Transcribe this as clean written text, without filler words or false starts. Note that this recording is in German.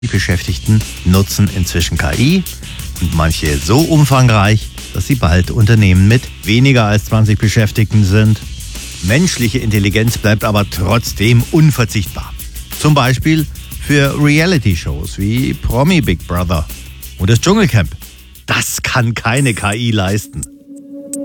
Die Beschäftigten nutzen inzwischen KI und manche so umfangreich, dass sie bald Unternehmen mit weniger als 20 Beschäftigten sind. Menschliche Intelligenz bleibt aber trotzdem unverzichtbar. Zum Beispiel für Reality-Shows wie Promi Big Brother und das Dschungelcamp. Das kann keine KI leisten.